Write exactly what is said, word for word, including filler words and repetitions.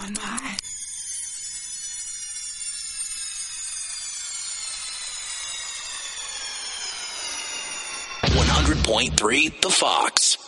my mind. one hundred point three The Fox.